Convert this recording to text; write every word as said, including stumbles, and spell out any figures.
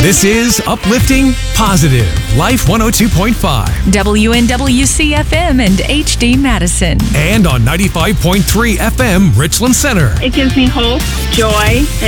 This is Uplifting Positive Life one oh two point five. W N W C F M and H D Madison. And on ninety-five point three F M Richland Center. It gives me hope, joy,